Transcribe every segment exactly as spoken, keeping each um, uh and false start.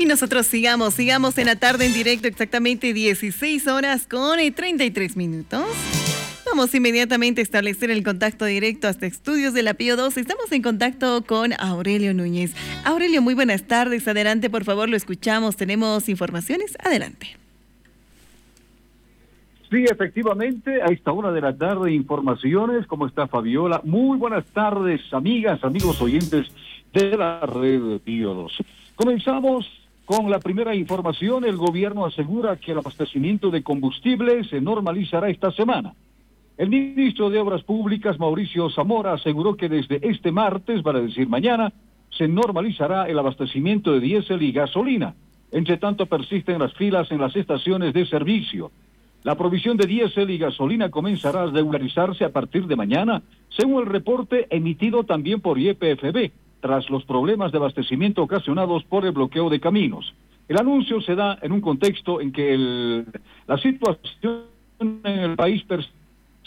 Y nosotros sigamos, sigamos en la tarde en directo, exactamente dieciséis horas con treinta y tres minutos. Vamos inmediatamente a establecer el contacto directo hasta Estudios de la Pío doce. Estamos en contacto con Aurelio Núñez. Aurelio, muy buenas tardes. Adelante, por favor, lo escuchamos. Tenemos informaciones. Adelante. Sí, efectivamente, a esta hora de la tarde, informaciones. ¿Cómo está Fabiola? Muy buenas tardes, amigas, amigos oyentes de la red Pío doce. Comenzamos con la primera información. El gobierno asegura que el abastecimiento de combustible se normalizará esta semana. El ministro de Obras Públicas, Mauricio Zamora, aseguró que desde este martes, vale decir mañana, se normalizará el abastecimiento de diésel y gasolina. Entre tanto, persisten las filas en las estaciones de servicio. La provisión de diésel y gasolina comenzará a regularizarse a partir de mañana, según el reporte emitido también por Y P F B, tras los problemas de abastecimiento ocasionados por el bloqueo de caminos. El anuncio se da en un contexto en que el, la situación en el país persiste,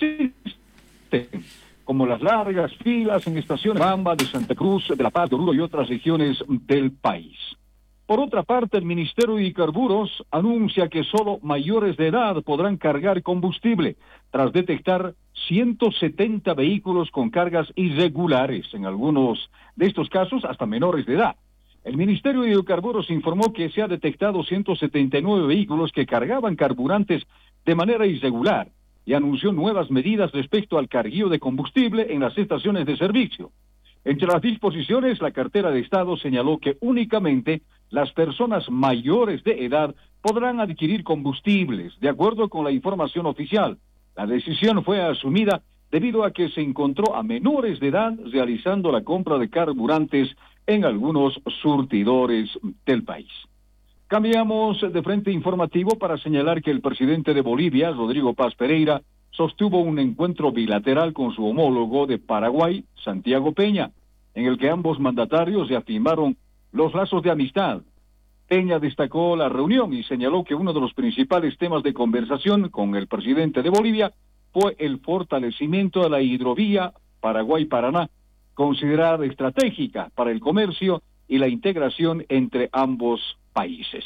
como las largas filas en estaciones de Bamba, de Santa Cruz, de La Paz, de Oruro y otras regiones del país. Por otra parte, el Ministerio de Hidrocarburos anuncia que solo mayores de edad podrán cargar combustible, tras detectar ciento setenta vehículos con cargas irregulares, en algunos de estos casos hasta menores de edad. El Ministerio de Hidrocarburos informó que se ha detectado ciento setenta y nueve vehículos que cargaban carburantes de manera irregular y anunció nuevas medidas respecto al carguío de combustible en las estaciones de servicio. Entre las disposiciones, la cartera de Estado señaló que únicamente las personas mayores de edad podrán adquirir combustibles, de acuerdo con la información oficial. La decisión fue asumida debido a que se encontró a menores de edad realizando la compra de carburantes en algunos surtidores del país. Cambiamos de frente informativo para señalar que el presidente de Bolivia, Rodrigo Paz Pereira, sostuvo un encuentro bilateral con su homólogo de Paraguay, Santiago Peña, en el que ambos mandatarios reafirmaron los lazos de amistad. Peña destacó la reunión y señaló que uno de los principales temas de conversación con el presidente de Bolivia fue el fortalecimiento de la hidrovía Paraguay-Paraná, considerada estratégica para el comercio y la integración entre ambos países.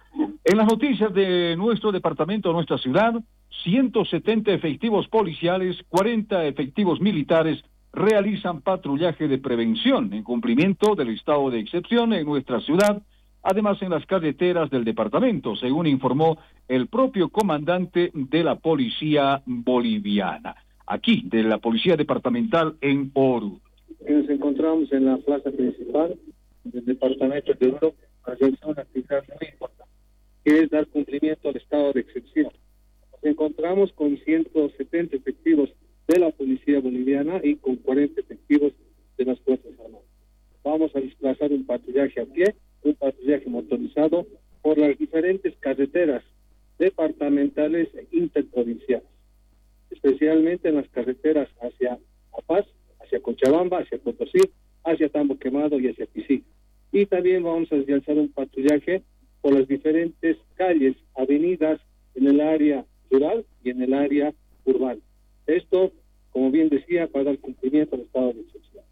En las noticias de nuestro departamento, nuestra ciudad, ciento setenta efectivos policiales, cuarenta efectivos militares realizan patrullaje de prevención en cumplimiento del estado de excepción en nuestra ciudad, además en las carreteras del departamento, según informó el propio comandante de la policía boliviana, aquí, de la policía departamental en Oruro. Nos encontramos en la plaza principal del departamento de Oruro, realizando una actividad muy importante, que es dar cumplimiento al estado de excepción. Nos encontramos con ciento setenta efectivos de la policía boliviana y con cuarenta efectivos de las Fuerzas Armadas. Vamos a desplazar un patrullaje a pie, un patrullaje motorizado por las diferentes carreteras departamentales e interprovinciales, especialmente en las carreteras hacia La Paz, hacia Cochabamba, hacia Potosí, hacia Tambo Quemado y hacia Pisí. Y también vamos a realizar un patrullaje por las diferentes calles, avenidas en el área rural y en el área urbana. Esto, como bien decía, para dar cumplimiento al estado de excepción.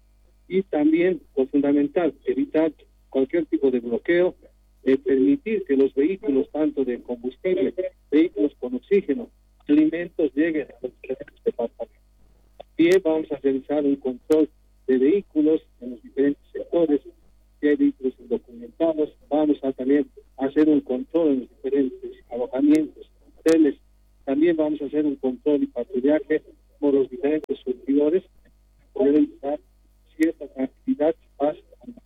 Y también, lo fundamental, evitar cualquier tipo de bloqueo, eh, permitir que los vehículos, tanto de combustible, vehículos con oxígeno, alimentos, lleguen a los diferentes departamentos. También vamos a realizar un control de vehículos en los diferentes sectores, si hay vehículos indocumentados. Vamos a también hacer un control en los diferentes alojamientos, hoteles. También vamos a hacer un control y patrullaje por los diferentes surtidores, poder evitar cierta actividad que pasa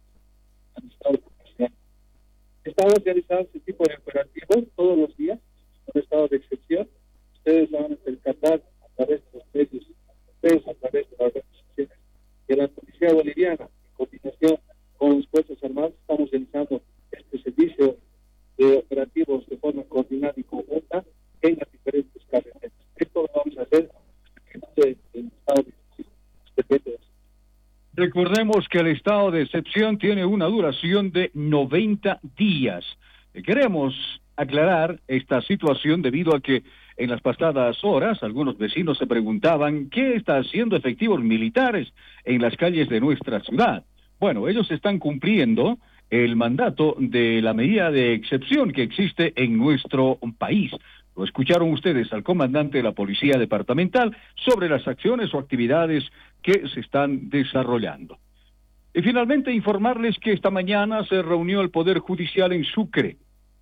al estado comercial. Estamos realizando este tipo de operativos todos los días, en estado de excepción. Ustedes van a percatar a través de los medios, ustedes a través de las redes sociales, que la policía boliviana, en coordinación con las Fuerzas Armadas, estamos realizando este servicio de operativos de forma coordinada y conjunta en las diferentes carreteras. Esto lo vamos a hacer en el estado de excepción. Recordemos que el estado de excepción tiene una duración de noventa días. Queremos aclarar esta situación debido a que en las pasadas horas algunos vecinos se preguntaban qué están haciendo efectivos militares en las calles de nuestra ciudad. Bueno, ellos están cumpliendo el mandato de la medida de excepción que existe en nuestro país. Lo escucharon ustedes al comandante de la Policía Departamental sobre las acciones o actividades que se están desarrollando. Y finalmente informarles que esta mañana se reunió el Poder Judicial en Sucre.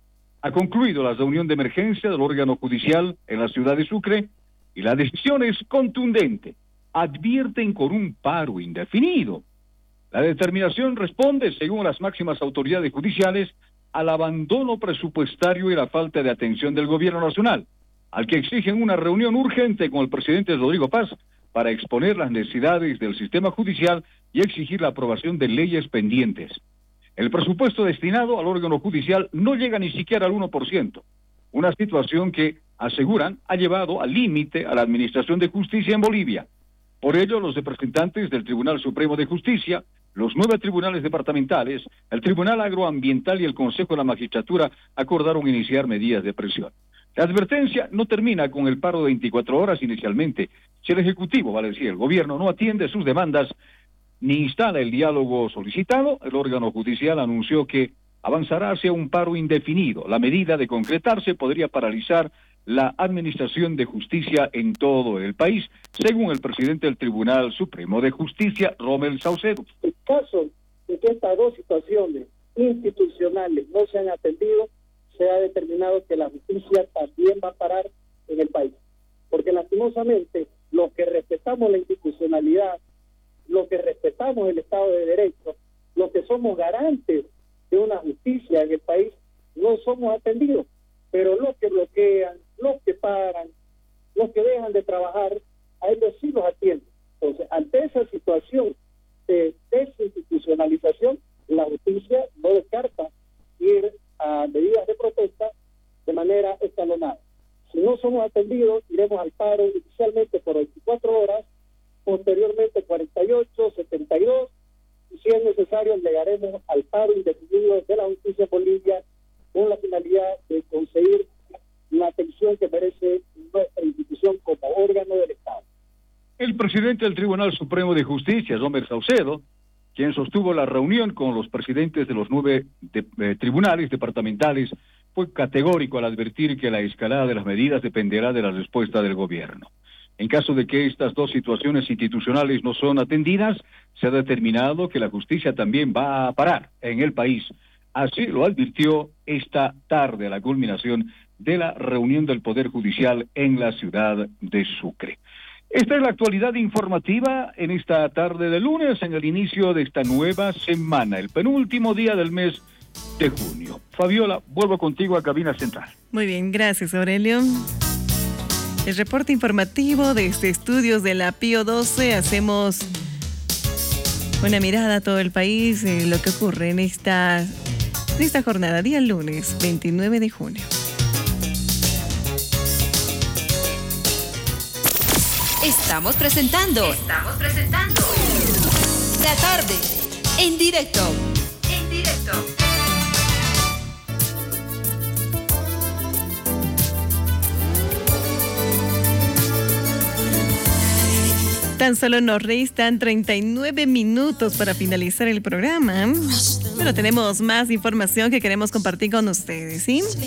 Ha concluido la reunión de emergencia del órgano judicial en la ciudad de Sucre y la decisión es contundente. Advierten con un paro indefinido. La determinación responde, según las máximas autoridades judiciales, al abandono presupuestario y la falta de atención del gobierno nacional, al que exigen una reunión urgente con el presidente Rodrigo Paz para exponer las necesidades del sistema judicial y exigir la aprobación de leyes pendientes. El presupuesto destinado al órgano judicial no llega ni siquiera al uno por ciento, una situación que, aseguran, ha llevado al límite a la Administración de Justicia en Bolivia. Por ello, los representantes del Tribunal Supremo de Justicia, los nueve tribunales departamentales, el Tribunal Agroambiental y el Consejo de la Magistratura acordaron iniciar medidas de presión. La advertencia no termina con el paro de veinticuatro horas inicialmente. Si el Ejecutivo, vale decir, el Gobierno, no atiende sus demandas ni instala el diálogo solicitado, el órgano judicial anunció que avanzará hacia un paro indefinido. La medida de concretarse podría paralizar la administración de justicia en todo el país, según el presidente del Tribunal Supremo de Justicia, Rommel Saucedo. En caso de que estas dos situaciones institucionales no se han atendido, se ha determinado que la justicia también va a parar en el país. Porque lastimosamente, los que respetamos la institucionalidad, los que respetamos el Estado de Derecho, los que somos garantes de una justicia en el país, no somos atendidos. Pero los que bloquean, los que paran, los que dejan de trabajar, a ellos sí los atienden. Entonces, ante esa situación de desinstitucionalización, la justicia no descarta ir a medidas de protesta de manera escalonada. Si no somos atendidos, iremos al paro inicialmente por veinticuatro horas, posteriormente cuarenta y ocho, setenta y dos, y si es necesario llegaremos al paro indefinido de la justicia en Bolivia con la finalidad de conseguir la atención que merece nuestra institución como órgano del Estado. El presidente del Tribunal Supremo de Justicia, Rommel Saucedo, quien sostuvo la reunión con los presidentes de los nueve de, eh, tribunales departamentales, fue categórico al advertir que la escalada de las medidas dependerá de la respuesta del gobierno. En caso de que estas dos situaciones institucionales no son atendidas, se ha determinado que la justicia también va a parar en el país. Así lo advirtió esta tarde a la culminación de la reunión del Poder Judicial en la ciudad de Sucre. Esta es la actualidad informativa en esta tarde de lunes, en el inicio de esta nueva semana, el penúltimo día del mes de junio. Fabiola, vuelvo contigo a Cabina Central. Muy bien, gracias Aurelio. El reporte informativo de este Estudios de la Pío doce. Hacemos una mirada a todo el país, eh, lo que ocurre en esta, en esta jornada, día lunes, veintinueve de junio. Estamos presentando. Estamos presentando. La tarde. En directo. En directo. Tan solo nos restan treinta y nueve minutos para finalizar el programa. Pero tenemos más información que queremos compartir con ustedes, ¿sí?